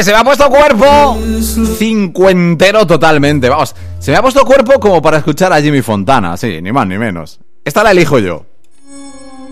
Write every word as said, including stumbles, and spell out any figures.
se me ha puesto cuerpo cincuentero totalmente. Vamos, se me ha puesto cuerpo como para escuchar a Jimmy Fontana. Sí, ni más ni menos. Esta la elijo yo.